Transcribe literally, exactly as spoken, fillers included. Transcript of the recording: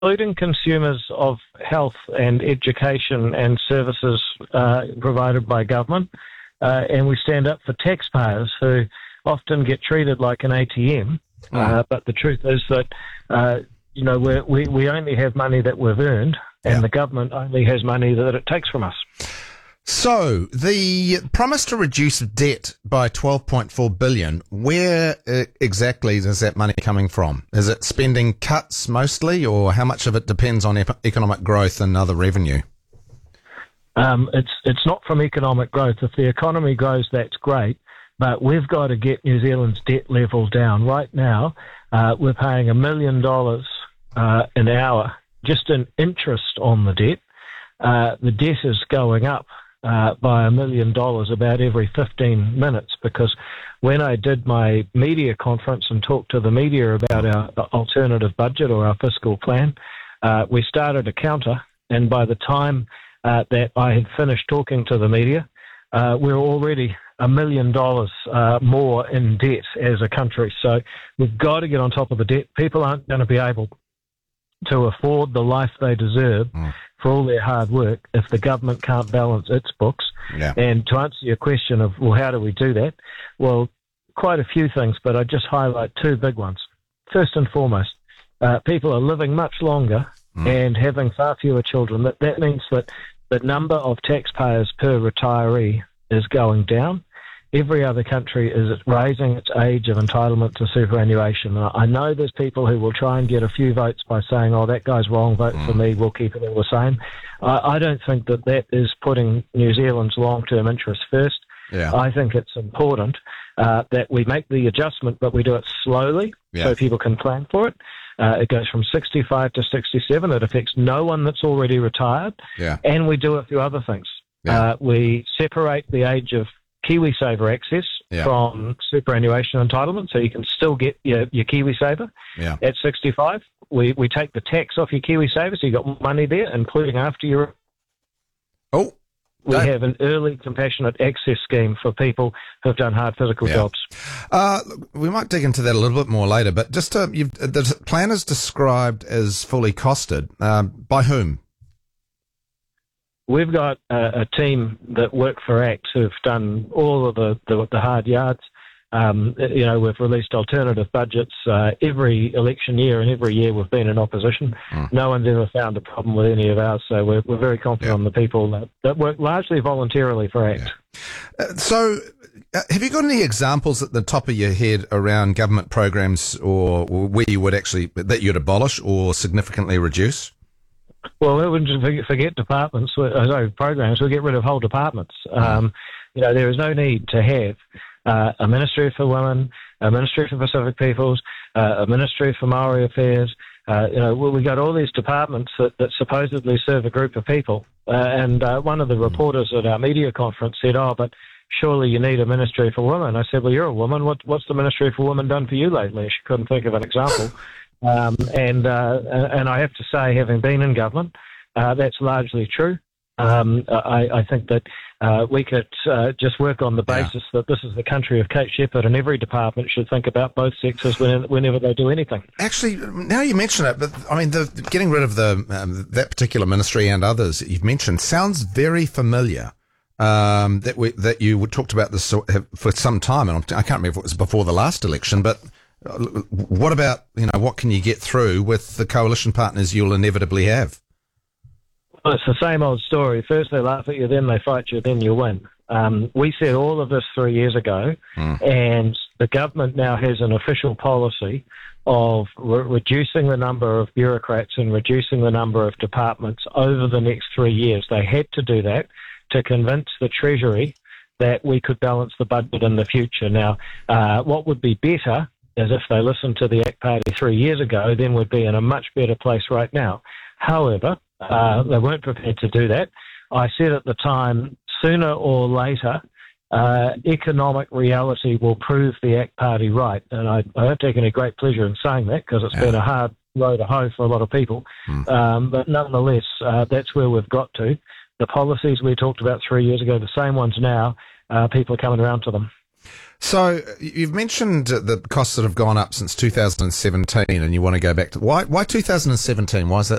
including consumers of health and education and services uh, provided by government, uh, and we stand up for taxpayers who often get treated like an A T M. Mm. Uh, but the truth is that, uh, you know, we're, we we only have money that we've earned, and yeah. the government only has money that it takes from us. So the promise to reduce debt by twelve point four billion dollars, where uh, exactly is that money coming from? Is it spending cuts mostly, or how much of it depends on ep- economic growth and other revenue? Um, it's it's not from economic growth. If the economy grows, that's great, but we've got to get New Zealand's debt level down. Right now, uh, we're paying a million dollars uh, an hour just in interest on the debt. Uh, the debt is going up Uh, by a million dollars about every fifteen minutes, because when I did my media conference and talked to the media about our alternative budget or our fiscal plan, uh, we started a counter, and by the time uh, that I had finished talking to the media, uh, we were already a million dollars uh, more in debt as a country. So we've got to get on top of the debt. People aren't going to be able to afford the life they deserve mm. for all their hard work if the government can't balance its books. Yeah. And to answer your question of, well, how do we do that? Well, quite a few things, but I just highlight two big ones. First and foremost, uh, people are living much longer mm. and having far fewer children. That, that means that the number of taxpayers per retiree is going down. Every other country is raising its age of entitlement to superannuation. I know there's people who will try and get a few votes by saying, oh, that guy's wrong, vote mm. for me, we'll keep it all the same. I, I don't think that that is putting New Zealand's long-term interests first. Yeah. I think it's important uh, that we make the adjustment, but we do it slowly yeah. so people can plan for it. Uh, it goes from sixty-five to sixty-seven. It affects no one that's already retired. Yeah. And we do it through other things. Yeah. Uh, we separate the age of KiwiSaver access yeah. from superannuation entitlement, so you can still get your, your KiwiSaver yeah. at sixty-five. We we take the tax off your KiwiSaver, so you got money there, including after your. Oh, we don't. have an early compassionate access scheme for people who've done hard physical yeah. jobs. Uh, we might dig into that a little bit more later, but just to, you've, the plan is described as fully costed. Uh, by whom? We've got a, a team that work for ACT who've done all of the, the, the hard yards. Um, you know, we've released alternative budgets uh, every election year, and every year we've been in opposition. Mm. No one's ever found a problem with any of ours, so we're, we're very confident on yeah. the people that, that work largely voluntarily for ACT. Yeah. Uh, so uh, have you got any examples at the top of your head around government programs or, or where you would actually, that you'd abolish or significantly reduce? Well, we wouldn't forget departments, uh, sorry, programs. We'll get rid of whole departments. Um, you know, there is no need to have uh, a Ministry for Women, a Ministry for Pacific Peoples, uh, a Ministry for Maori Affairs. Uh, you know, we got all these departments that, that supposedly serve a group of people. Uh, and uh, one of the reporters at our media conference said, oh, but surely you need a Ministry for Women. I said, well, you're a woman. What, what's the Ministry for Women done for you lately? She couldn't think of an example. Um, and uh, and I have to say, having been in government, uh, that's largely true. Um, I, I think that uh, we could uh, just work on the basis yeah. that this is the country of Kate Shepherd, and every department should think about both sexes when, whenever they do anything. Actually, now you mention it, but I mean, the, getting rid of the um, that particular ministry and others that you've mentioned sounds very familiar. Um, that we that you talked about this for some time, and I can't remember if it was before the last election, but. What about, you know, what can you get through with the coalition partners you'll inevitably have? Well, it's the same old story. First they laugh at you, then they fight you, then you win. Um, we said all of this three years ago, mm. and the government now has an official policy of re- reducing the number of bureaucrats and reducing the number of departments over the next three years. They had to do that to convince the Treasury that we could balance the budget in the future. Now, uh, what would be better as if they listened to the ACT Party three years ago, then we'd be in a much better place right now. However, uh, they weren't prepared to do that. I said at the time, sooner or later, uh, economic reality will prove the ACT Party right. And I, I don't take any great pleasure in saying that, because it's yeah. been a hard row to hoe for a lot of people. Mm. Um, but nonetheless, uh, that's where we've got to. The policies we talked about three years ago, the same ones now, uh, people are coming around to them. So you've mentioned the costs that have gone up since two thousand seventeen, and you want to go back to why? Why two thousand seventeen? Why is that